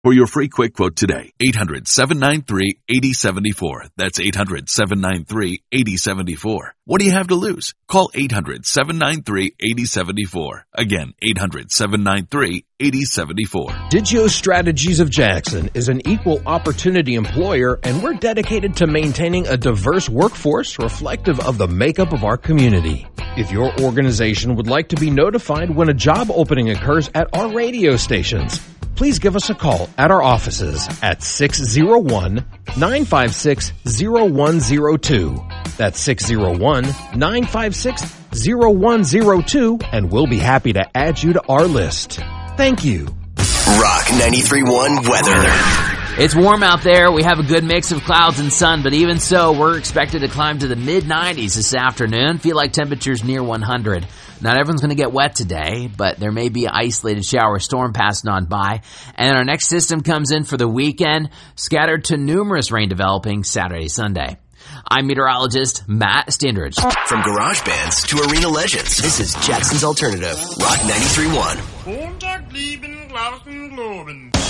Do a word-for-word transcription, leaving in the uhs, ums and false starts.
For your free quick quote today, eight hundred, seven nine three, eight zero seven four. That's eight hundred, seven nine three, eight zero seven four. What do you have to lose? Call eight hundred, seven nine three, eight zero seven four. Again, eight hundred, seven nine three, eight zero seven four. Digio Strategies of Jackson is an equal opportunity employer, and we're dedicated to maintaining a diverse workforce reflective of the makeup of our community. If your organization would like to be notified when a job opening occurs at our radio stations, please give us a call at our offices at six oh one, nine five six, oh one oh two. That's six oh one, nine five six, oh one oh two, and we'll be happy to add you to our list. Thank you. Rock ninety-three point one weather. It's warm out there. We have a good mix of clouds and sun, but even so, we're expected to climb to the mid nineties this afternoon. Feel like temperatures near one hundred. Not everyone's going to get wet today, but there may be an isolated shower storm passing on by. And our next system comes in for the weekend, scattered to numerous rain developing Saturday, Sunday. I'm meteorologist Matt Standridge. From garage bands to arena legends, this is Jackson's Alternative, Rock ninety-three point one.